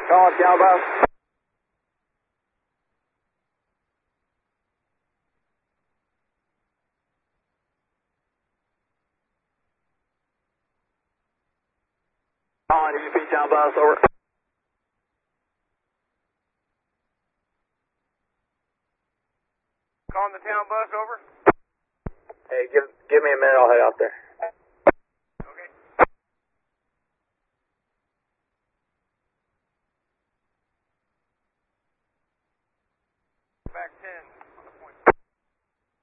Calling town bus. Calling UP town bus, over. Calling the town bus, over. Hey, give me a minute, I'll head out there.